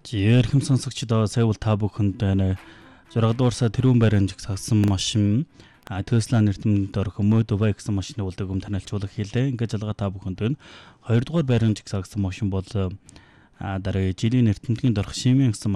Эрхэм сонсогчдоо сайвал та бүхэнд 6 дугаар сар тэрүүн байранд загсан машин Tesla нэртэнд орох Model Y гэсэн машины үлдээгүүм танилцуулах хэлээ. Ингээд жалгаа та бүхэнд 2 дугаар байранд загсан машин бол дараа жилийн нэртэмдгийн дорох Siemens гэсэн